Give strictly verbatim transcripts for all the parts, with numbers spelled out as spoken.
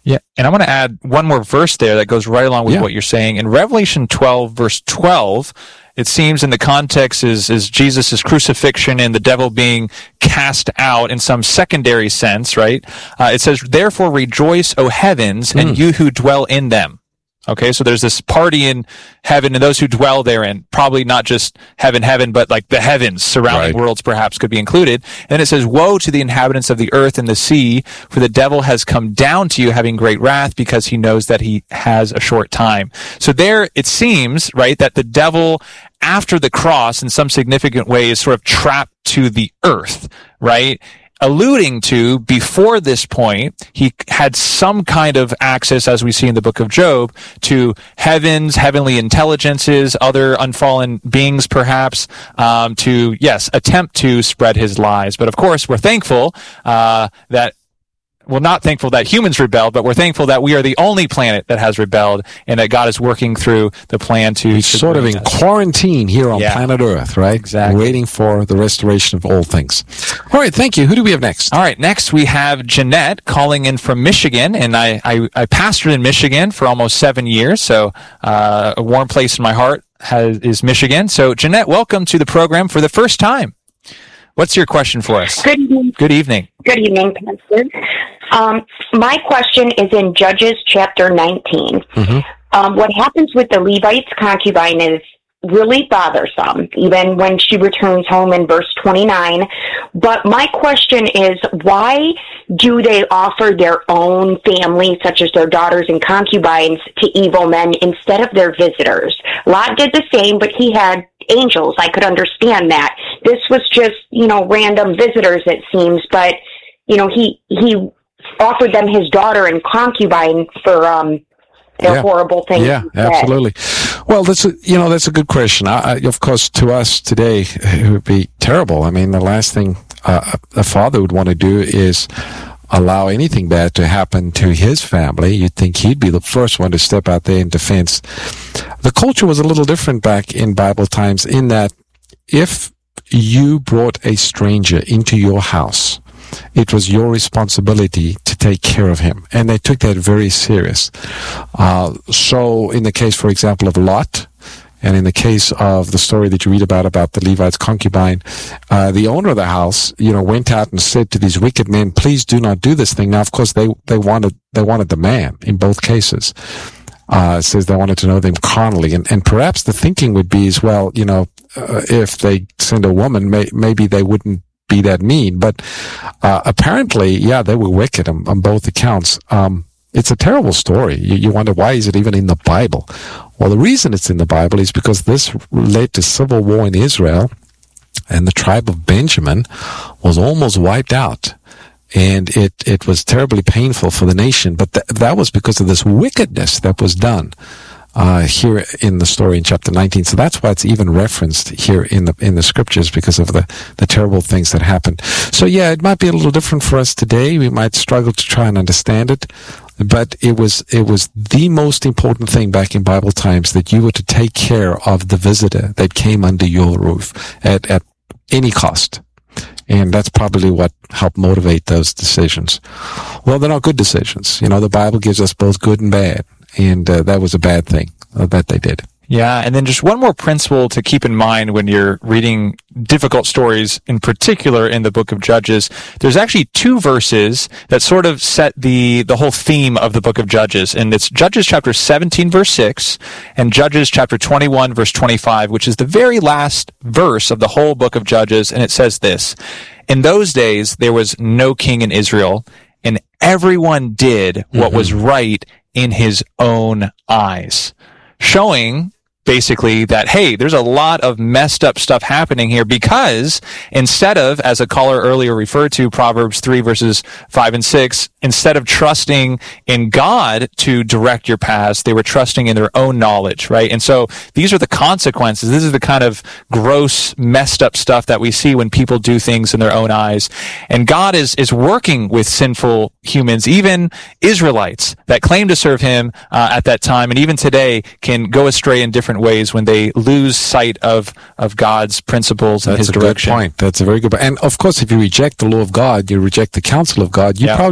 Yeah, and I want to add one more verse there that goes right along with Yeah. what you're saying. In Revelation twelve, verse twelve, it seems in the context is, is Jesus' crucifixion and the devil being cast out in some secondary sense, right? Uh, it says, "Therefore rejoice, O heavens, Mm. and you who dwell in them." Okay, so there's this party in heaven and those who dwell therein. Probably not just heaven, heaven, but like the heavens, surrounding Right. worlds perhaps could be included. And it says, "Woe to the inhabitants of the earth and the sea, for the devil has come down to you having great wrath, because he knows that he has a short time." So there it seems, right, that the devil, after the cross, in some significant way, is sort of trapped to the earth, right? Alluding to, before this point, he had some kind of access, as we see in the book of Job, to heavens, heavenly intelligences, other unfallen beings, perhaps, um, to, yes, attempt to spread his lies. But of course, we're thankful uh, that well, not thankful that humans rebelled, but we're thankful that we are the only planet that has rebelled, and that God is working through the plan to... He's to sort of in us. quarantine here on Yeah. planet Earth, right? Exactly. Waiting for the restoration of all things. All right, thank you. Who do we have next? All right, next we have Jeanette calling in from Michigan, and I, I, I pastored in Michigan for almost seven years, so uh, a warm place in my heart has, is Michigan. So, Jeanette, welcome to the program for the first time. What's your question for us? Good evening. Good evening. Good evening, Pastor. Um, my question is in Judges chapter nineteen. Mm-hmm. Um, what happens with the Levite's concubine is really bothersome, even when she returns home in verse twenty-nine. But my question is, why do they offer their own family, such as their daughters and concubines, to evil men instead of their visitors? Lot did the same, but he had angels. I could understand that. This was just, you know, random visitors, it seems, but, you know, he he offered them his daughter and concubine for um their Yeah. horrible things. Yeah, he said. absolutely. Well, that's a, you know that's a good question. I, I, of course, to us today, it would be terrible. I mean, the last thing uh, a father would want to do is allow anything bad to happen to his family. You'd think he'd be the first one to step out there in defense. The culture was a little different back in Bible times, in that if you brought a stranger into your house, it was your responsibility to take care of him. And they took that very serious. Uh, so in the case, for example, of Lot, and in the case of the story that you read about, about the Levite's concubine, uh, the owner of the house, you know, went out and said to these wicked men, please do not do this thing. Now, of course, they, they wanted, they wanted the man in both cases. Uh, it says they wanted to know them carnally. And, and perhaps the thinking would be as well, you know, uh, if they send a woman, may, maybe they wouldn't be that mean. But uh, apparently, yeah, they were wicked on, on both accounts. Um, it's a terrible story. You, you wonder, why is it even in the Bible? Well, the reason it's in the Bible is because this led to civil war in Israel, and the tribe of Benjamin was almost wiped out. And it, it was terribly painful for the nation. But th- that was because of this wickedness that was done uh, here in the story in chapter nineteen. So that's why it's even referenced here in the in the scriptures, because of the, the terrible things that happened. So yeah, it might be a little different for us today. We might struggle to try and understand it. But it was it was the most important thing back in Bible times, that you were to take care of the visitor that came under your roof at, at any cost. And that's probably what helped motivate those decisions. Well, they're not good decisions. You know, the Bible gives us both good and bad. And uh, that was a bad thing uh, that they did. Yeah, and then just one more principle to keep in mind when you're reading difficult stories, in particular in the book of Judges. There's actually two verses that sort of set the, the whole theme of the book of Judges. And it's Judges chapter seventeen, verse six, and Judges chapter twenty-one, verse twenty-five, which is the very last verse of the whole book of Judges. And it says this: "In those days there was no king in Israel, and everyone did what mm-hmm. was right in his own eyes." Showing basically that, hey, there's a lot of messed up stuff happening here, because instead of, as a caller earlier referred to, Proverbs three verses five and six, instead of trusting in God to direct your paths, they were trusting in their own knowledge, right? And so these are the consequences. This is the kind of gross, messed up stuff that we see when people do things in their own eyes. And God is, is working with sinful humans, even Israelites that claim to serve him uh, at that time, and even today can go astray in different ways when they lose sight of, of God's principles and That's his a direction. good point. That's a very good point. And of course, if you reject the law of God, you reject the counsel of God, you're yeah. probably going to get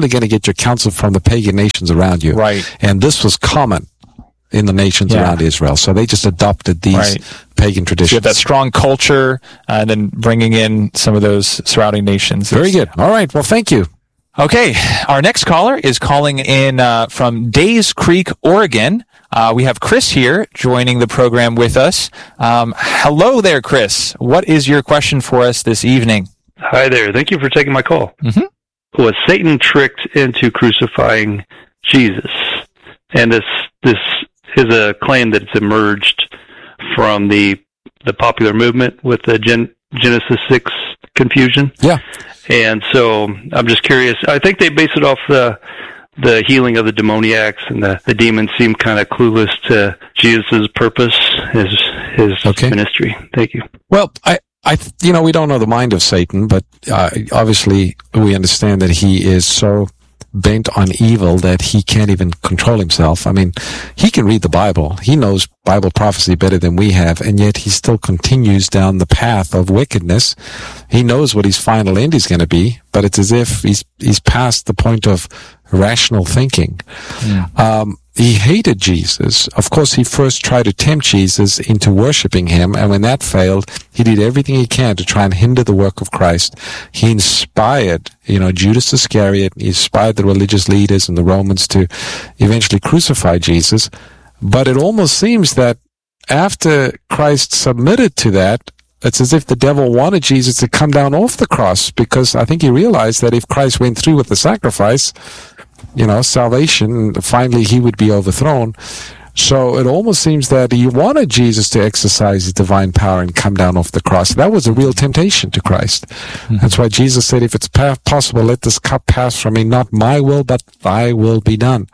want your counsel from the pagan nations around you. Right. And this was common in the nations Yeah. around Israel. So they just adopted these Right. pagan traditions. So you have that strong culture, uh, and then bringing in some of those surrounding nations. Very good. All right. Well, thank you. Okay, our next caller is calling in uh, from Days Creek, Oregon. Uh, we have Chris here joining the program with us. Um, hello there, Chris. What is your question for us this evening? Hi there. Thank you for taking my call. Mm-hmm. Was Satan tricked into crucifying Jesus? And this this is a claim that's emerged from the the popular movement with the Gen- Genesis six confusion. Yeah. And so I'm just curious. I think they base it off the the healing of the demoniacs, and the, the demons seem kind of clueless to Jesus' purpose, his his Okay. ministry. Thank you. Well, I, I, you know, we don't know the mind of Satan, but uh, obviously we understand that he is so bent on evil that he can't even control himself. I mean, he can read the Bible. He knows Bible prophecy better than we have, and yet he still continues down the path of wickedness. He knows what his final end is going to be, but it's as if he's he's past the point of rational thinking. Mm. Um, he hated Jesus. Of course, he first tried to tempt Jesus into worshiping him, and when that failed, he did everything he can to try and hinder the work of Christ. He inspired, you know, Judas Iscariot, he inspired the religious leaders and the Romans to eventually crucify Jesus. But it almost seems that after Christ submitted to that, it's as if the devil wanted Jesus to come down off the cross, because I think he realized that if Christ went through with the sacrifice, you know, salvation, finally he would be overthrown. So it almost seems that he wanted Jesus to exercise his divine power and come down off the cross. That was a real temptation to Christ. Mm-hmm. That's why Jesus said, if it's possible, let this cup pass from me, not my will, but thy will be done.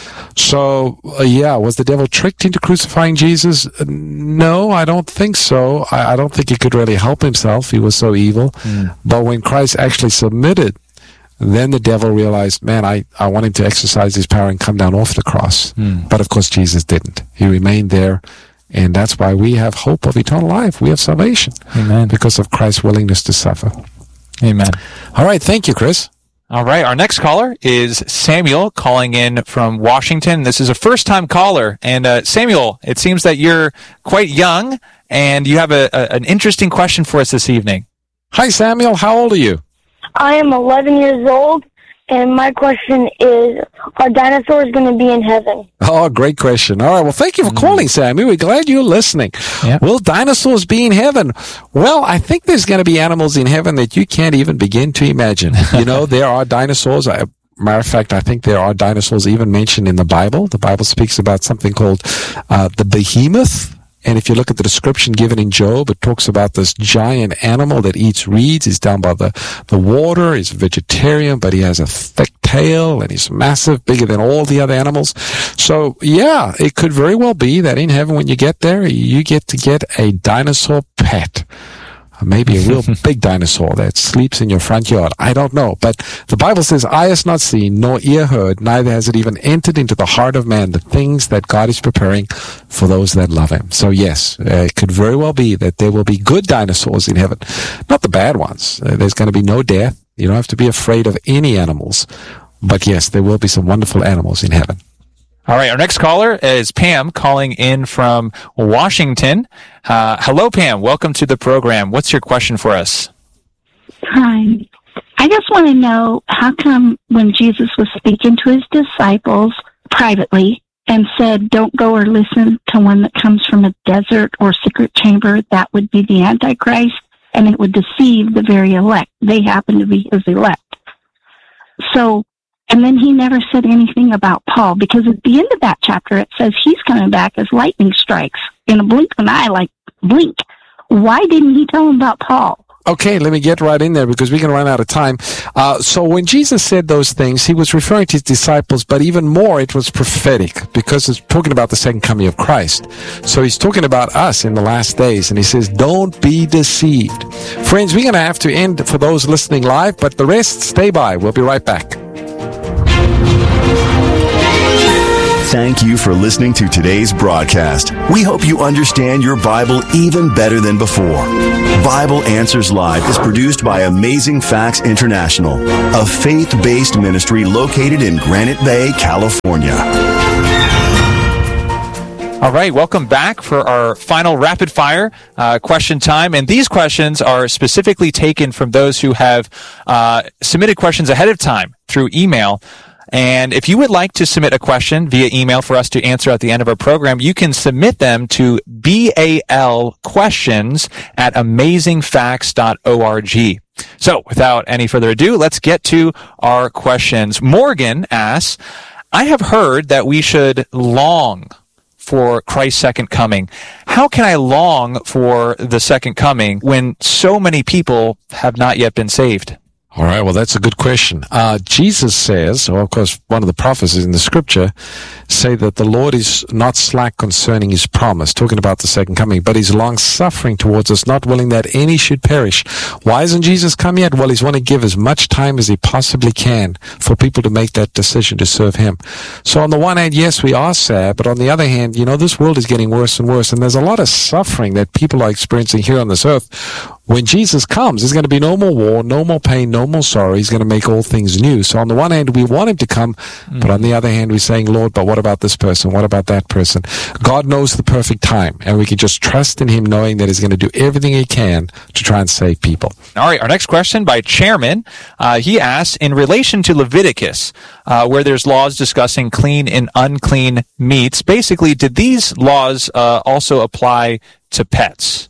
So, uh, yeah, was the devil tricked into crucifying Jesus? Uh, no, I don't think so. I, I don't think he could really help himself. He was so evil. Mm. But when Christ actually submitted, then the devil realized, man, I, I want him to exercise his power and come down off the cross. Mm. But of course, Jesus didn't. He remained there. And that's why we have hope of eternal life. We have salvation. Amen. Because of Christ's willingness to suffer. Amen. All right. Thank you, Chris. All right. Our next caller is Samuel calling in from Washington. This is a first-time caller. And uh, Samuel, it seems that you're quite young and you have a, a, an interesting question for us this evening. Hi, Samuel. How old are you? I am eleven years old, and my question is, are dinosaurs going to be in heaven? Oh, great question. All right. Well, thank you for calling, Sammy. We're glad you're listening. Yep. Will dinosaurs be in heaven? Well, I think there's going to be animals in heaven that you can't even begin to imagine. You know, there are dinosaurs. I, matter of fact, I think there are dinosaurs even mentioned in the Bible. The Bible speaks about something called uh, the behemoth. And if you look at the description given in Job, it talks about this giant animal that eats reeds. He's down by the, the water. He's a vegetarian, but he has a thick tail and he's massive, bigger than all the other animals. So, yeah, it could very well be that in heaven, when you get there, you get to get a dinosaur pet. Maybe a real big dinosaur that sleeps in your front yard. I don't know. But the Bible says, eye has not seen, nor ear heard, neither has it even entered into the heart of man, the things that God is preparing for those that love him. So yes, uh, it could very well be that there will be good dinosaurs in heaven. Not the bad ones. Uh, there's going to be no death. You don't have to be afraid of any animals. But yes, there will be some wonderful animals in heaven. All right, our next caller is Pam calling in from Washington. Uh, hello, Pam. Welcome to the program. What's your question for us? Hi. I just want to know, how come when Jesus was speaking to his disciples privately and said, don't go or listen to one that comes from a desert or secret chamber, that would be the Antichrist, and it would deceive the very elect. They happen to be his elect. So, and then he never said anything about Paul, because at the end of that chapter, it says he's coming back as lightning strikes in a blink of an eye, like blink. Why didn't he tell him about Paul? Okay, let me get right in there because we can run out of time. Uh, so when Jesus said those things, he was referring to his disciples, but even more, it was prophetic because it's talking about the second coming of Christ. So he's talking about us in the last days, and he says, don't be deceived. Friends, we're going to have to end for those listening live, but the rest, stay by. We'll be right back. thank you for listening to today's broadcast. We hope you understand your Bible even better than before. Bible Answers Live is produced by Amazing Facts International, a faith-based ministry located in Granite Bay, California. All right, welcome back for our final rapid fire uh, question time. And these questions are specifically taken from those who have uh, submitted questions ahead of time through email. And if you would like to submit a question via email for us to answer at the end of our program, you can submit them to balquestions at amazing facts dot org. So without any further ado, let's get to our questions. Morgan asks, I have heard that we should long for Christ's second coming. How can I long for the second coming when so many people have not yet been saved? All right, well, that's a good question. Uh, Jesus says, or of course, one of the prophecies in the scripture say that the Lord is not slack concerning his promise, talking about the second coming, but he's long-suffering towards us, not willing that any should perish. Why isn't Jesus come yet? Well, he's want to give as much time as he possibly can for people to make that decision to serve him. So on the one hand, yes, we are sad, but on the other hand, you know, this world is getting worse and worse, and there's a lot of suffering that people are experiencing here on this earth. When Jesus comes, there's going to be no more war, no more pain, no more sorrow. He's going to make all things new. So on the one hand, we want him to come, mm. but on the other hand, we're saying, Lord, but what about this person? What about that person? God knows the perfect time, and we can just trust in him knowing that he's going to do everything he can to try and save people. All right, our next question by Chairman. Uh, he asks, in relation to Leviticus, uh, where there's laws discussing clean and unclean meats, basically, did these laws uh, also apply to pets?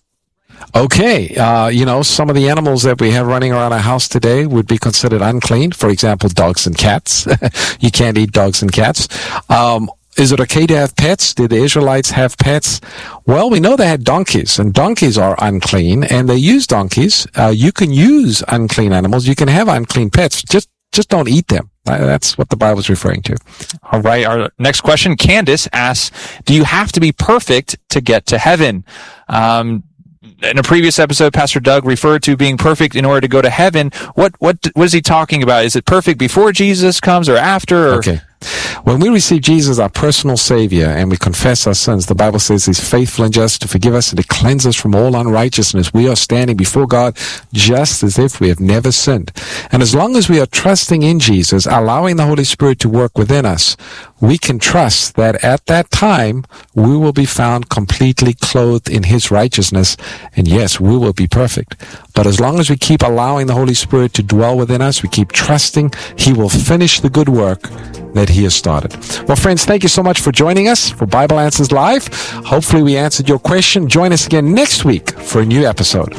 Okay, uh, you know, some of the animals that we have running around our house today would be considered unclean. For example, dogs and cats. You can't eat dogs and cats. Um, is it okay to have pets? Did the Israelites have pets? Well, we know they had donkeys, and donkeys are unclean, and they use donkeys. Uh, you can use unclean animals. You can have unclean pets. Just, just don't eat them. That's what the Bible is referring to. All right. Our next question, Candace asks, do you have to be perfect to get to heaven? Um, In a previous episode, Pastor Doug referred to being perfect in order to go to heaven. What what what is he talking about? Is it perfect before Jesus comes or after? Or? Okay. When we receive Jesus, our personal Savior, and we confess our sins, the Bible says he's faithful and just to forgive us and to cleanse us from all unrighteousness. We are standing before God just as if we have never sinned. And as long as we are trusting in Jesus, allowing the Holy Spirit to work within us, we can trust that at that time, we will be found completely clothed in his righteousness. And yes, we will be perfect. But as long as we keep allowing the Holy Spirit to dwell within us, we keep trusting he will finish the good work that he has started. Well, friends, thank you so much for joining us for Bible Answers Live. Hopefully we answered your question. Join us again next week for a new episode.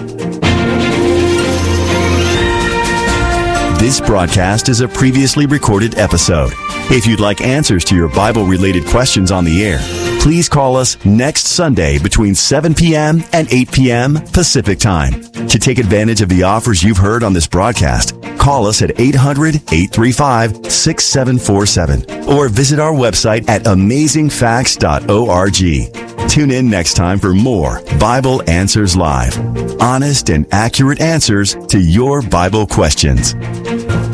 This broadcast is a previously recorded episode. If you'd like answers to your Bible-related questions on the air, please call us next Sunday between seven p.m. and eight p.m. Pacific Time. To take advantage of the offers you've heard on this broadcast, call us at eight hundred, eight three five, six seven four seven or visit our website at amazing facts dot org. Tune in next time for more Bible Answers Live. Honest and accurate answers to your Bible questions.